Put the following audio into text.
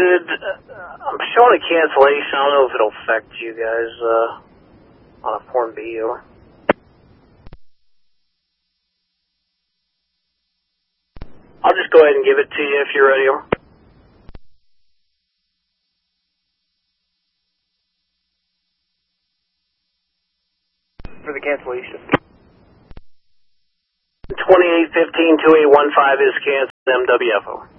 interested. I'm showing a cancellation. I don't know if it'll affect you guys on a Form B or... I'll just go ahead and give it to you if you're ready. For the cancellation. 2815-2815 is canceled, MWFO.